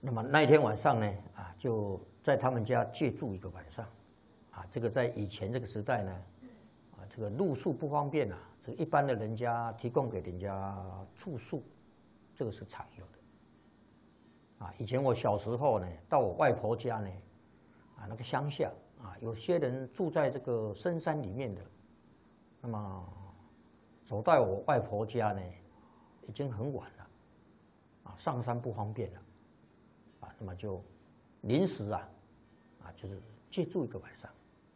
那么那一天晚上呢，就在他们家借住一个晚上，这个在以前这个时代呢，这个露宿不方便这个一般的人家提供给人家住宿，这个是常有的。以前我小时候呢，到我外婆家呢，那个乡下有些人住在这个深山里面的，那么走到我外婆家呢，已经很晚了，上山不方便了，那么就临时就是借住一个晚上，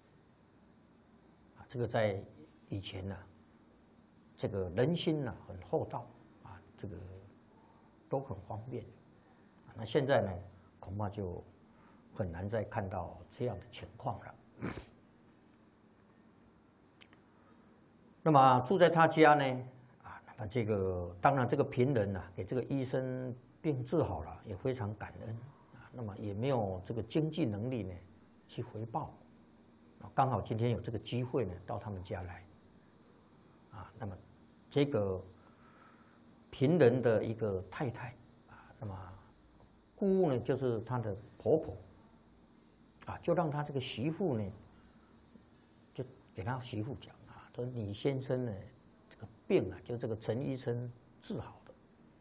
这个在以前这个人心很厚道这个都很方便。那现在呢，恐怕就很难再看到这样的情况了。那么住在他家呢，那么这个当然这个贫人给这个医生病治好了，也非常感恩那么也没有这个经济能力呢去回报刚好今天有这个机会呢，到他们家来那么这个贫人的一个太太那么姑呢就是她的婆婆就让她这个媳妇呢，就给她媳妇讲说你先生呢这个病就这个陈医生治好的，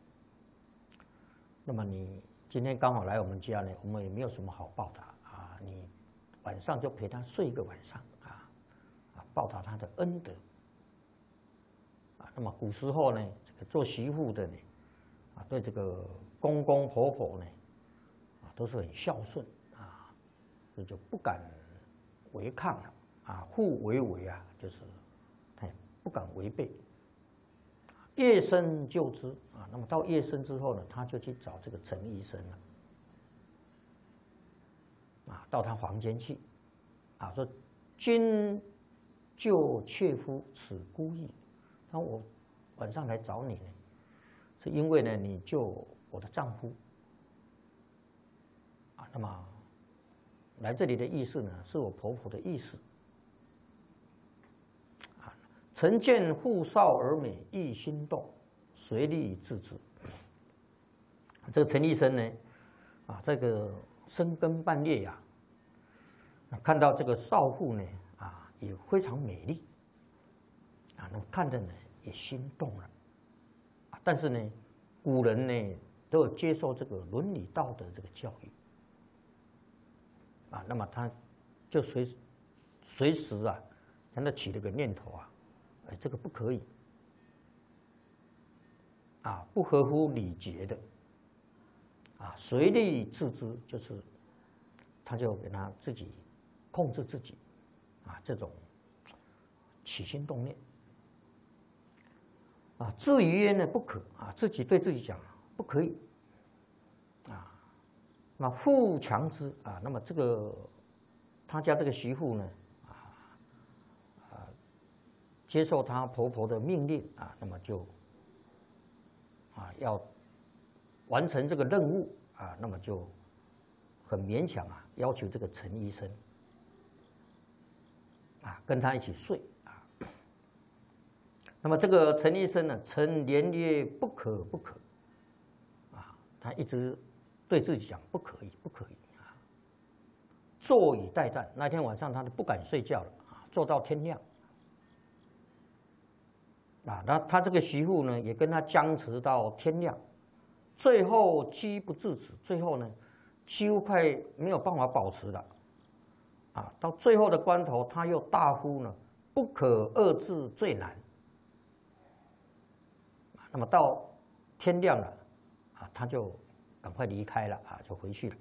那么你今天刚好来我们家呢，我们也没有什么好报答你晚上就陪他睡一个晚上报答他的恩德那么古时候呢，这个做媳妇的呢对这个公公婆婆呢都是很孝顺所以就不敢违抗了互为违就是他也不敢违背。夜深就知那么到夜深之后呢，他就去找这个陈医生了到他房间去说君救妾夫，此孤意。他说我晚上来找你呢，是因为呢你救我的丈夫那么来这里的意思呢，是我婆婆的意思曾见妇少而美，亦心动，随力自知。这个陈医生呢这个深更半夜看到这个少妇呢也非常美丽那么看着呢也心动了但是呢古人呢都有接受这个伦理道德这个教育那么他就随时他起了个念头这个不可以不合乎礼节的随力自知，就是他就给他自己控制自己这种起心动念至于曰呢不可自己对自己讲不可以那妇强之那么这个他家这个媳妇呢接受她婆婆的命令那么就要完成这个任务那么就很勉强要求这个陈医生跟他一起睡那么这个陈医生呢，曾连曰不可不可他一直对自己讲不可以不可以坐以待旦。那天晚上他就不敢睡觉了坐到天亮那他这个媳妇呢也跟他僵持到天亮，最后机不至此，最后呢几乎快没有办法保持了到最后的关头，他又大呼呢不可遏制最难那么到天亮了他就赶快离开了就回去了。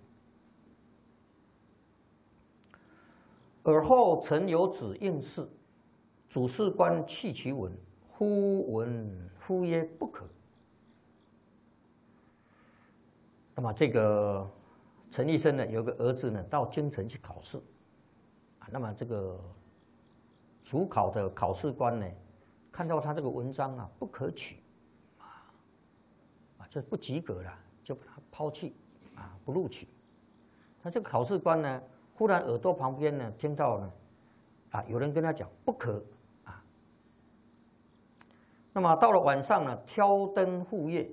尔后曾有子应试，主事官弃其文，忽闻夫曰不可。那么这个陈医生呢，有个儿子呢，到京城去考试那么这个主考的考试官呢，看到他这个文章不可取这不及格了，就把他抛弃不录取。那这个考试官呢，忽然耳朵旁边呢听到呢有人跟他讲不可那么到了晚上呢，挑灯护夜